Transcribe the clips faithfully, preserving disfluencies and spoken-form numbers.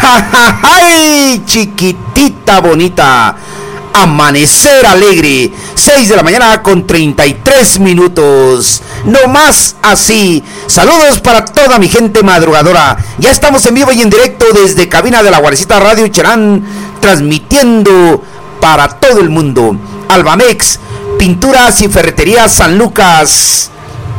¡Ay, chiquitita bonita! Amanecer alegre, seis de la mañana con treinta y tres minutos. No más así. Saludos para toda mi gente madrugadora. Ya estamos en vivo y en directo desde cabina de la Guarecita Radio Cherán, transmitiendo para todo el mundo. Albamex, Pinturas y Ferreterías San Lucas.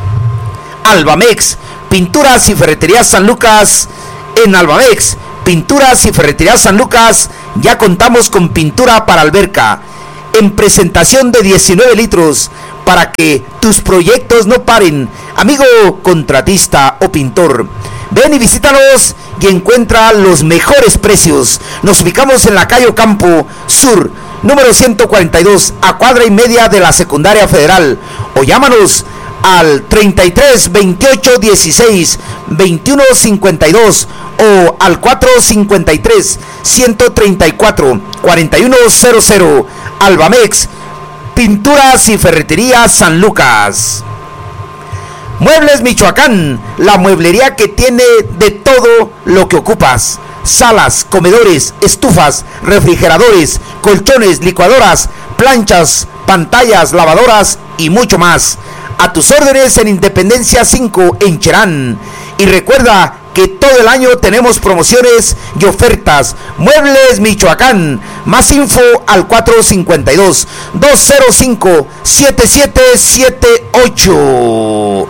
Albamex, Pinturas y Ferreterías San Lucas. En Albamex, Pinturas y Ferreterías San Lucas, ya contamos con pintura para alberca, en presentación de diecinueve litros, para que tus proyectos no paren. Amigo contratista o pintor, ven y visítanos y encuentra los mejores precios. Nos ubicamos en la calle Ocampo Sur, número ciento cuarenta y dos, a cuadra y media de la Secundaria Federal, o llámanos al treinta y tres, veintiocho, dieciséis, veintiuno, cincuenta y dos o al cuatro cincuenta y tres, ciento treinta y cuatro, cuarenta y uno cero cero. Albamex, Pinturas y Ferreterías San Lucas. Muebles Michoacán, la mueblería que tiene de todo lo que ocupas: salas, comedores, estufas, refrigeradores, colchones, licuadoras, planchas, pantallas, lavadoras y mucho más. A tus órdenes en Independencia cinco en Cherán. Y recuerda que todo el año tenemos promociones y ofertas. Muebles Michoacán. Más info al cuatro cincuenta y dos, dos cero cinco, siete siete siete ocho.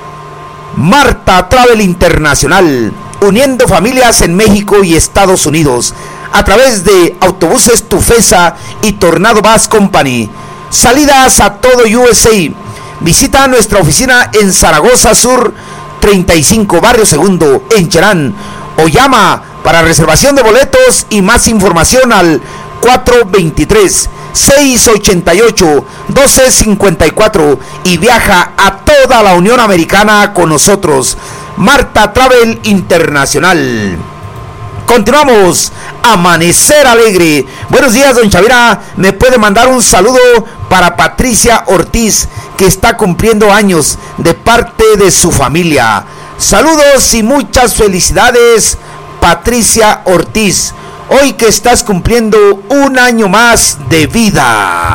Marta Travel Internacional, uniendo familias en México y Estados Unidos a través de autobuses Tufesa y Tornado Bus Company. Salidas a todo U S A. Visita nuestra oficina en Zaragoza Sur treinta y cinco, Barrio Segundo, en Cherán, o llama para reservación de boletos y más información al cuatro veintitrés, seiscientos ochenta y ocho, doce cincuenta y cuatro y viaja a toda la Unión Americana con nosotros. Marta Travel Internacional. Continuamos. Amanecer alegre. Buenos días, don Chavira. Me puede mandar un saludo para Patricia Ortiz, que está cumpliendo años, de parte de su familia. Saludos y muchas felicidades, Patricia Ortiz, hoy que estás cumpliendo un año más de vida.